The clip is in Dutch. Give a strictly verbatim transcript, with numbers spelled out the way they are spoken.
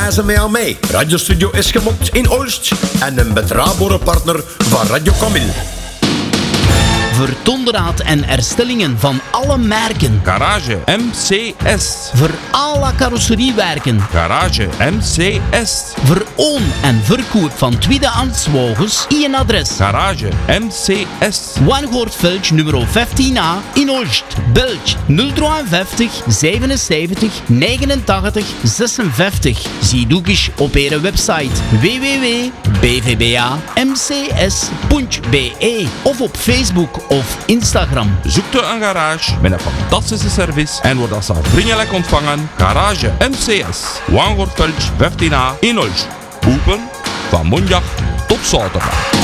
reizen met jou mee. Radiostudio is gemokt in Oost en een betrouwbare partner van Radio Camille. Voor onderhoud en herstellingen van alle merken. Garage M C S. Voor alle carrosseriewerken. Garage M C S. Voor oon- en verkoop van tweedehands wagens. Eén adres. Garage M C S. Wangoortveld nummer vijftien A in Oost. Belg nul vijfenvijftig zevenenzeventig negenentachtig zesenvijftig. Zie ook eens op onze website w w w punt b v b a m c s punt b e of op Facebook of Instagram. Zoekt u een garage met een fantastische service en wordt als vriendelijk ontvangen. Garage M C S. Wangoortveld vijftien A in Oost. Open van maandag tot zaterdag.